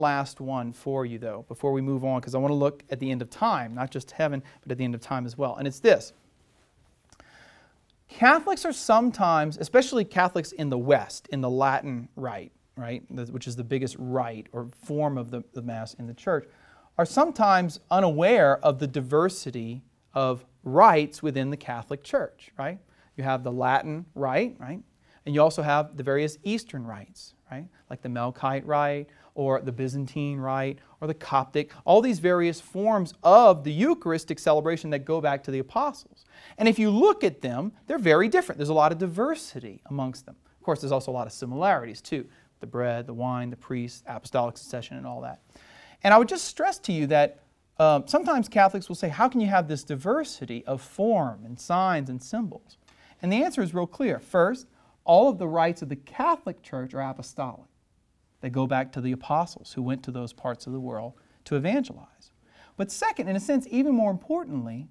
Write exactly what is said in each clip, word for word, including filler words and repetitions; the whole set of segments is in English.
Last one for you, though, before we move on, because I want to look at the end of time, not just heaven, but at the end of time as well. And it's this. Catholics are sometimes, especially Catholics in the West, in the Latin Rite, right, which is the biggest rite or form of the, the Mass in the Church, are sometimes unaware of the diversity of rites within the Catholic Church, right? You have the Latin Rite, right? And you also have the various Eastern rites, right? Like the Melkite Rite, or the Byzantine Rite, or the Coptic, all these various forms of the Eucharistic celebration that go back to the Apostles. And if you look at them, they're very different. There's a lot of diversity amongst them. Of course, there's also a lot of similarities too. The bread, the wine, the priest, apostolic succession, and all that. And I would just stress to you that um, sometimes Catholics will say, how can you have this diversity of form and signs and symbols? And the answer is real clear. First, all of the rites of the Catholic Church are apostolic. They go back to the apostles who went to those parts of the world to evangelize. But second, in a sense, even more importantly,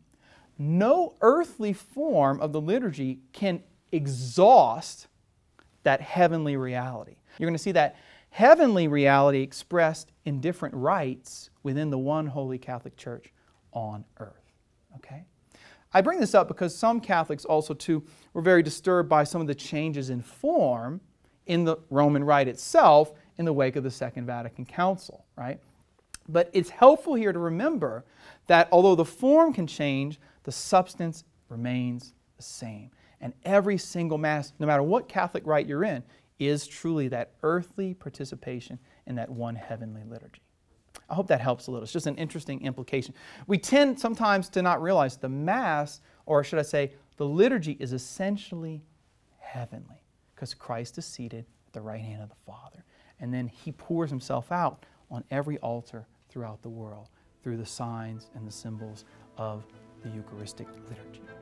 no earthly form of the liturgy can exhaust that heavenly reality. You're going to see that heavenly reality expressed in different rites within the one holy Catholic Church on earth. Okay? I bring this up because some Catholics also too were very disturbed by some of the changes in form in the Roman Rite itself in the wake of the Second Vatican Council, right? But it's helpful here to remember that although the form can change, the substance remains the same. And every single Mass, no matter what Catholic rite you're in, is truly that earthly participation in that one heavenly liturgy. I hope that helps a little. It's just an interesting implication. We tend sometimes to not realize the Mass, or should I say, the liturgy is essentially heavenly because Christ is seated at the right hand of the Father. And then He pours Himself out on every altar throughout the world through the signs and the symbols of the Eucharistic liturgy.